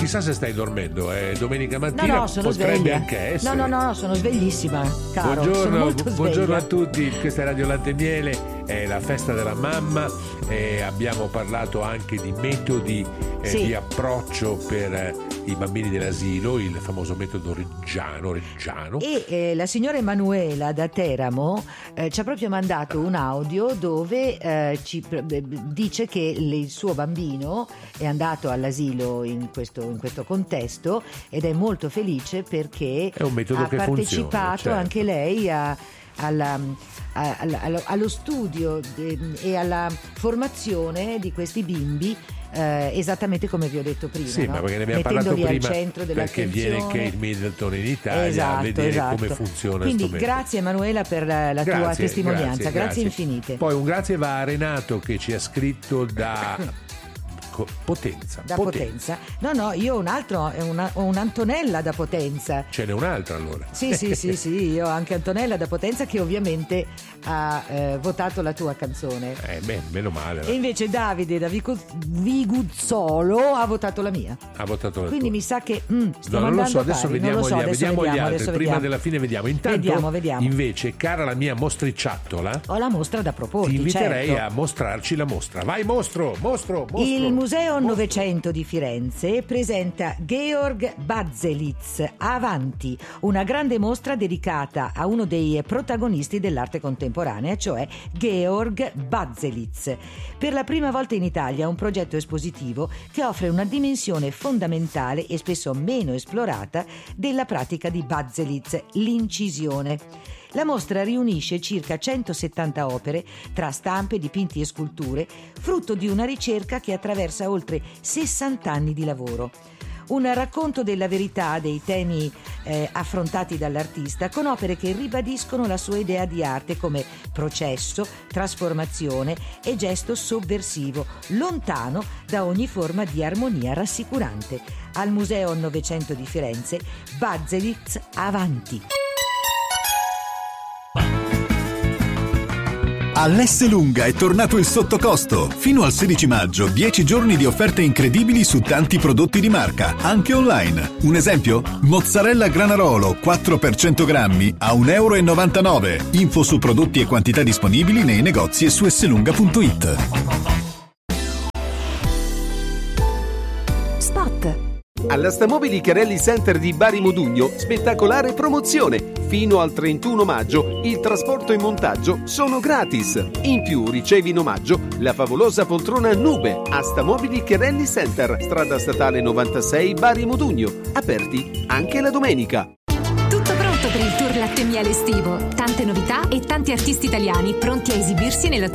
chissà se stai dormendo, domenica mattina. No, sono potrebbe sveglia. anche essere. No, sono sveglissima, caro. Sono molto sveglia. Buongiorno a tutti, questa è Radio Latte e Miele, è la festa della mamma, abbiamo parlato anche di metodi di approccio per i bambini dell'asilo, il famoso metodo reggiano. E la signora Emanuela da Teramo ci ha proprio mandato un audio dove ci dice che il suo bambino è andato all'asilo in questo contesto ed è molto felice perché è un metodo ha che partecipato funziona, certo. Anche lei allo studio e alla formazione di questi bimbi, esattamente come vi ho detto prima. Sì, no? ma perché ne abbiamo parlato Mettendoli prima, al centro perché viene Kate Middleton in Italia a vedere come funziona. Quindi grazie Emanuela per la tua testimonianza, grazie infinite. Poi un grazie va a Renato che ci ha scritto da Potenza. Da Potenza. No, io ho ho un'Antonella da Potenza. Ce n'è un'altra allora. Sì, io ho anche Antonella da Potenza che ovviamente ha votato la tua canzone. Meno male. E invece Davide da Viguzzolo ha votato la mia. Ha votato la Quindi tua. mi sa che non lo so, adesso vediamo gli altri. Prima della fine vediamo. Intanto vediamo. Invece, cara la mia mostricciattola, ho la mostra da proporti. Ti inviterei certo. a mostrarci la mostra. Vai, mostro. Il Museo Novecento di Firenze presenta Georg Baselitz Avanti, una grande mostra dedicata a uno dei protagonisti dell'arte contemporanea, cioè Georg Baselitz. Per la prima volta in Italia un progetto espositivo che offre una dimensione fondamentale e spesso meno esplorata della pratica di Baselitz, l'incisione. La mostra riunisce circa 170 opere tra stampe, dipinti e sculture, frutto di una ricerca che attraversa oltre 60 anni di lavoro. Un racconto della verità dei temi affrontati dall'artista con opere che ribadiscono la sua idea di arte come processo, trasformazione e gesto sovversivo, lontano da ogni forma di armonia rassicurante. Al Museo Novecento di Firenze, Baselitz Avanti. All'Esselunga è tornato il sottocosto. Fino al 16 maggio, 10 giorni di offerte incredibili su tanti prodotti di marca, anche online. Un esempio? Mozzarella Granarolo 4 per 100 grammi a €1,99. Info su prodotti e quantità disponibili nei negozi e su esselunga.it. Spot. Alla Stamobili Chiarelli Center di Bari Modugno, spettacolare promozione. Fino al 31 maggio il trasporto e montaggio sono gratis. In più ricevi in omaggio la favolosa poltrona Nube a Stamobili Chiarelli Center, strada statale 96 Bari Modugno. Aperti anche la domenica. Tutto pronto per il tour Latte e Miele estivo. Tante novità e tanti artisti italiani pronti a esibirsi nella